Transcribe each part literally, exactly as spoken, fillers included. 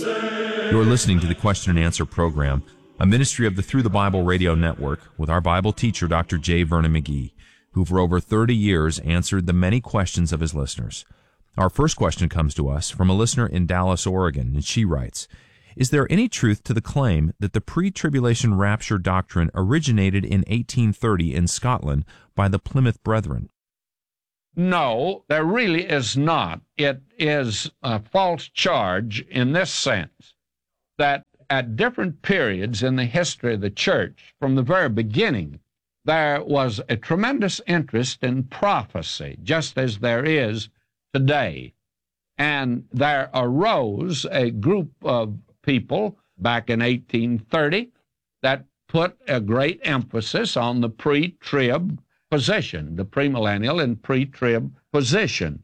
You're listening to the Question and Answer program, a ministry of the Through the Bible Radio Network, with our Bible teacher, Doctor J. Vernon McGee, who for over thirty years answered the many questions of his listeners. Our first question comes to us from a listener in Dallas, Oregon, and she writes, "Is there any truth to the claim that the pre-tribulation rapture doctrine originated in eighteen thirty in Scotland by the Plymouth Brethren?" No, there really is not. It is a false charge in this sense, that at different periods in the history of the church, from the very beginning, there was a tremendous interest in prophecy, just as there is today. And there arose a group of people back in eighteen thirty that put a great emphasis on the pre-trib position, the premillennial and pre-trib position.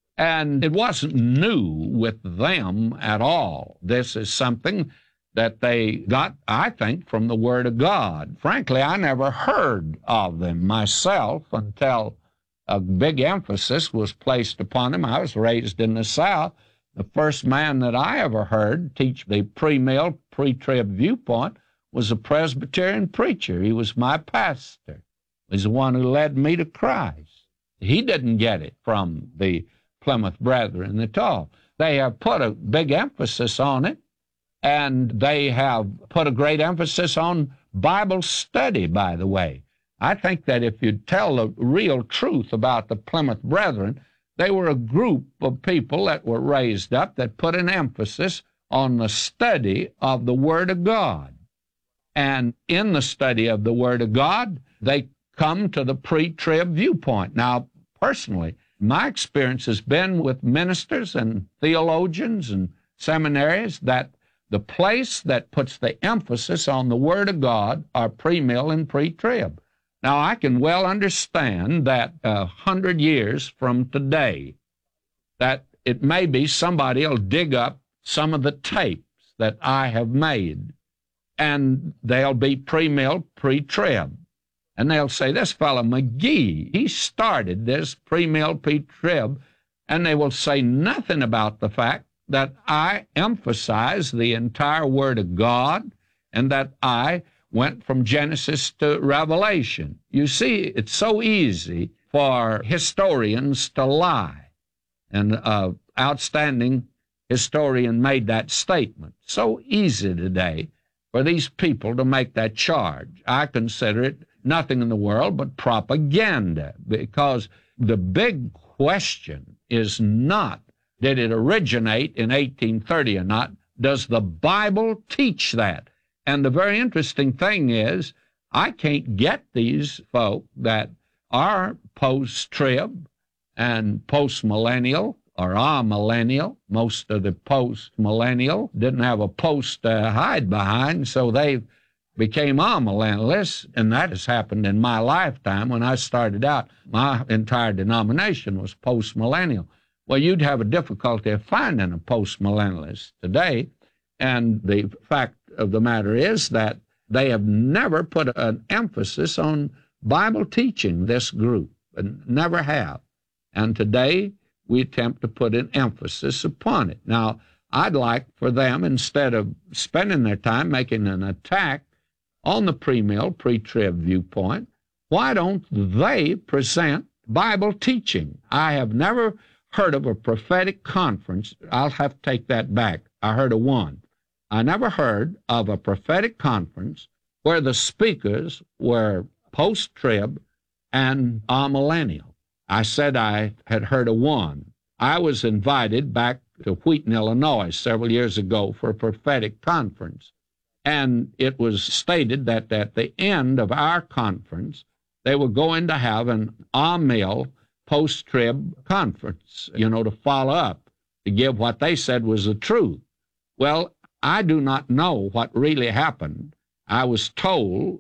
And it wasn't new with them at all. This is something that they got, I think, from the Word of God. Frankly, I never heard of them myself until a big emphasis was placed upon them. I was raised in the South. The first man that I ever heard teach the pre-mill, pre-trib viewpoint was a Presbyterian preacher. He was my pastor. He's the one who led me to Christ. He didn't get it from the Plymouth Brethren at all. They have put a big emphasis on it, and they have put a great emphasis on Bible study, by the way. I think that if you tell the real truth about the Plymouth Brethren, they were a group of people that were raised up that put an emphasis on the study of the Word of God. And in the study of the Word of God, they come to the pre-trib viewpoint. Now, personally, my experience has been with ministers and theologians and seminaries that the place that puts the emphasis on the Word of God are pre-mill and pre-trib. Now, I can well understand that a hundred years from today, that it may be somebody will dig up some of the tapes that I have made, and they'll be pre-mill, pre-trib. And they'll say, this fellow McGee, he started this pre-mill, pre-trib, and they will say nothing about the fact that I emphasize the entire Word of God and that I went from Genesis to Revelation. You see, it's so easy for historians to lie. And an outstanding historian made that statement. So easy today for these people to make that charge. I consider it nothing in the world but propaganda, because the big question is not, did it originate in eighteen thirty or not? Does the Bible teach that? And the very interesting thing is, I can't get these folk that are post-trib and post-millennial or amillennial. Most of the post-millennial didn't have a post to hide behind, so they became amillennialists, and that has happened in my lifetime. When I started out, my entire denomination was post-millennial. Well, you'd have a difficulty of finding a post-millennialist today, and the fact of the matter is that they have never put an emphasis on Bible teaching, this group, and never have. And today, we attempt to put an emphasis upon it. Now, I'd like for them, instead of spending their time making an attack on the pre-mill, pre-trib viewpoint, why don't they present Bible teaching? I have never heard of a prophetic conference. I'll have to take that back. I heard of one. I never heard of a prophetic conference where the speakers were post-trib and amillennial. I said I had heard of one. I was invited back to Wheaton, Illinois, several years ago for a prophetic conference. And it was stated that at the end of our conference, they were going to have an amil post-trib conference, you know, to follow up, to give what they said was the truth. Well, I do not know what really happened. I was told